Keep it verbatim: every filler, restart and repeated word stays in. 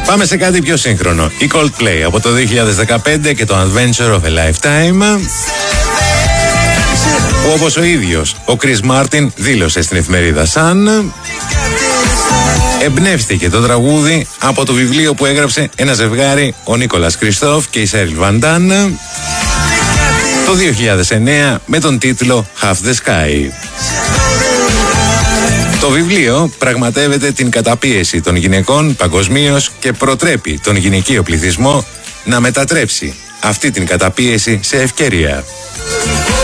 Πάμε σε κάτι πιο σύγχρονο. Η Coldplay από το δύο χιλιάδες δεκαπέντε και το Adventure of a Lifetime, που όπως ο ίδιος ο Chris Martin δήλωσε στην εφημερίδα Sun, εμπνεύστηκε το τραγούδι από το βιβλίο που έγραψε ένα ζευγάρι, ο Νίκολας Κριστόφ και η Σέριλ Βαντάν, το δύο χιλιάδες εννέα, με τον τίτλο Half the Sky. Το βιβλίο πραγματεύεται την καταπίεση των γυναικών παγκοσμίως και προτρέπει τον γυναικείο πληθυσμό να μετατρέψει αυτή την καταπίεση σε ευκαιρία.